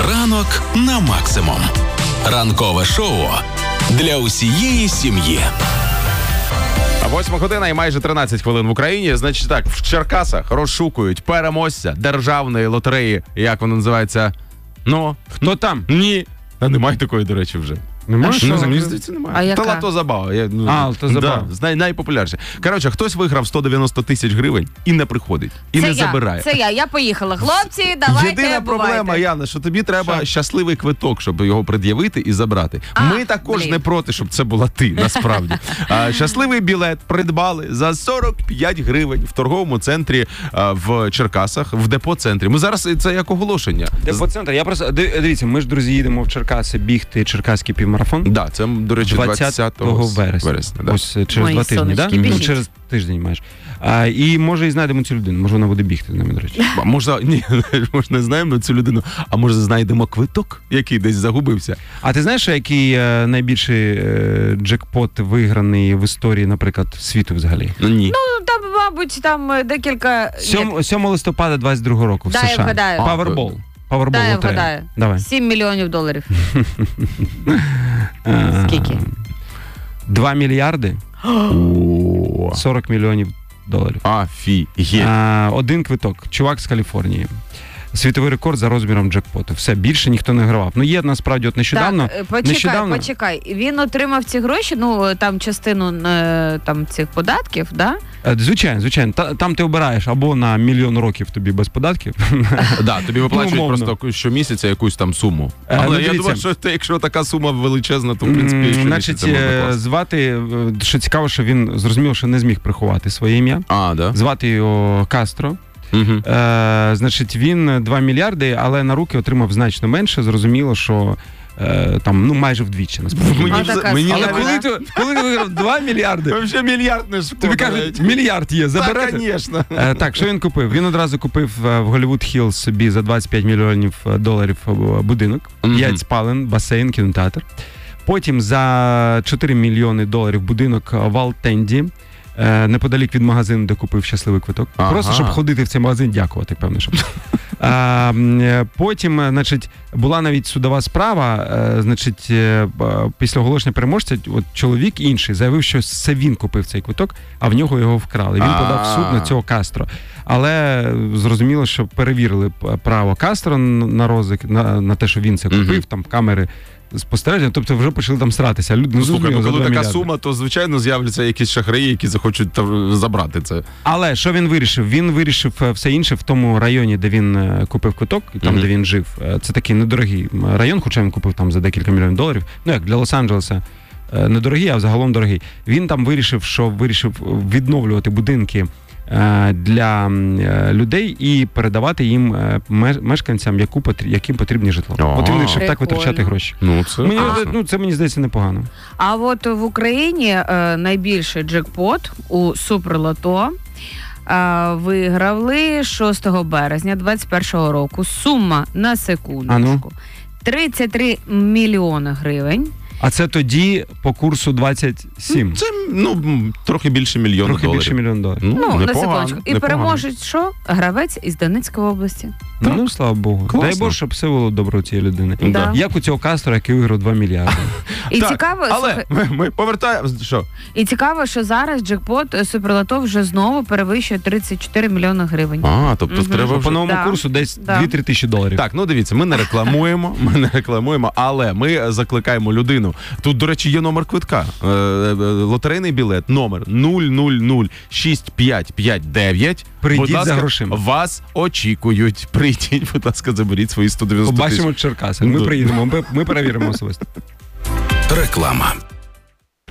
Ранок на максимум. Ранкове шоу для усієї сім'ї. 8 година і майже 13 хвилин в Україні. Значить так, в Черкасах розшукують переможця державної лотереї, як вона називається? Ну, хто там? Ні. Та немає такої, до речі, вже. Немає? Мені здається, немає. А яка? Та Лото Забава. Лото Забава. Да, найпопулярніше. Коротше, хтось виграв 190 тисяч гривень і не приходить. І це не забирає. Це я поїхала. Хлопці, давайте, Єдина проблема, Яна, що тобі треба щасливий квиток, щоб його пред'явити і забрати. Ми також не проти, щоб це була ти, насправді. Щасливий білет придбали за 45 гривень в торговому центрі в Черкасах, в депо-центрі. Ми зараз, це як оголошення. Депо-центр. Я просто, дивіться, ми ж, друзі, їдемо в Черкаси бігти Черкаський півмарафон. Да, це, до речі, 20 вересня. Да. Ось через 2 тижні, да? Ну, через тиждень майже. І може і знайдемо цю людину, може вона буде бігти з нами, до речі. Може не знаємо цю людину, а може знайдемо квиток, який десь загубився. А ти знаєш, який найбільший джекпот виграний в історії, наприклад, світу взагалі? Ні. Ну, там, мабуть, там декілька... 7 листопада 22 року в США. Я вгадаю. Powerball. Да, я вгадаю. Давай. $7 мільйонів. Скільки? 2 мільярди 40 мільйонів доларів. Один квиток. Чувак з Каліфорнії. Світовий рекорд за розміром джекпоту. Все, більше ніхто не гравав. Ну, є, насправді, от нещодавно... Так, почекай. Він отримав ці гроші, ну, там, частину там, цих податків, да? Звичайно. Там ти обираєш або на 1 мільйон років тобі без податків. Да, тобі виплачують просто щомісяця якусь там суму. Але я думаю, що якщо така сума величезна, то, в принципі, значить, звати, що цікаво, що він зрозумів, що не зміг приховати своє ім'я. Да? Звати його Кастро. Значить, він 2 мільярди, але на руки отримав значно менше. Зрозуміло, що там, ну, майже вдвічі, насправді. Але коли ти виграв 2 мільярди... Взагалі мільярд не шкода. Тобі кажуть, мільярд є, заберете? Так, звісно. Так, що він купив? Він одразу купив в Голлівуд Хіллз собі за 25 мільйонів доларів будинок, 5 спален, басейн, кінотеатр. Потім за 4 мільйони доларів будинок в Алтенді, неподалік від магазину, де купив щасливий квиток. Просто, щоб ходити в цей магазин, дякувати, певно, щоб. Потім, значить, була навіть судова справа, значить, після оголошення переможця, от чоловік інший заявив, що це він купив цей квиток, а в нього його вкрали. Він подав в суд на цього Кастро. Але зрозуміло, що перевірили право Кастро на розик, на те, що він це купив, там камери спостереження, тобто вже почали там стратися. Люди, слухай, коли така сума, то, звичайно, з'являться якісь шахраї, які захочуть забрати це. Але що він вирішив? Він вирішив все інше в тому районі, де він купив квиток, там, де він жив. Це такий недорогий район, хоча він купив там за декілька мільйонів доларів. Ну, як для Лос-Анджелеса недорогий, а взагалом дорогий. Він там вирішив відновлювати будинки для людей і передавати їм мешканцям, яким потрібні житло. От він вирішив так витрачати гроші. Це, мені здається, непогано. А от в Україні найбільший джекпот у Суперлото виграли 6 березня 2021 року. Сума, на секундочку, 33 мільйони гривень. А це тоді по курсу 27. Це, трохи більше мільйона доларів. Трохи більше мільйона доларів. На секундочку. І переможець що? Гравець із Донецької області. Ну, слава Богу. Класно. Дай Боже, щоб все було добре у цієї людини. Да. Як у цього Кастро, який виграв 2 мільярди. І цікаво, але ми повертаємо, що? І цікаво, що зараз джекпот Суперлото вже знову перевищує 34 мільйони гривень. Тобто треба вже... По новому курсу десь 2-3 тисячі доларів. Так, дивіться, ми не рекламуємо, але ми закликаємо людину. Тут, до речі, є номер квитка. Лотерейний білет, номер 0006559. Прийдіть будь ласка, за грошима. Вас очікують. Прийдіть, будь ласка, заберіть свої 190 тисяч. Побачимо Черкаси. Ми приїдемо, ми перевіримо особисто. Реклама.